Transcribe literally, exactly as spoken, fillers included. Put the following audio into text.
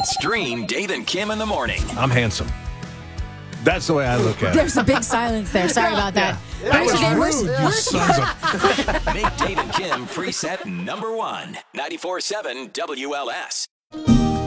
Stream Dave and Kim in the morning. I'm handsome. That's the way I look at it. There's a big silence there. Sorry about that. Yeah. That was Actually, rude, you sons of... Make Dave and Kim preset number one. ninety-four point seven W L S.